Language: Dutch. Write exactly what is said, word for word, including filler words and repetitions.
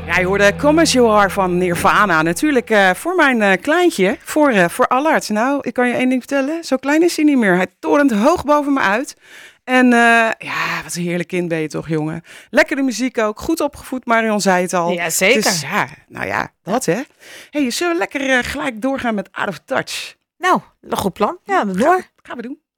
Ja, je hoorde Come As You Are van Nirvana. Natuurlijk uh, voor mijn uh, kleintje, voor, uh, voor Allard. Nou, ik kan je één ding vertellen. Zo klein is hij niet meer. Hij torent hoog boven me uit. En uh, ja, wat een heerlijk kind ben je toch, jongen. Lekkere muziek ook. Goed opgevoed, Marion zei het al. Ja, zeker. Dus, ja, nou ja, dat hè. Hey, zullen we lekker uh, gelijk doorgaan met Out of Touch? Nou, een goed plan. Ja, dat door. Gaan we doen.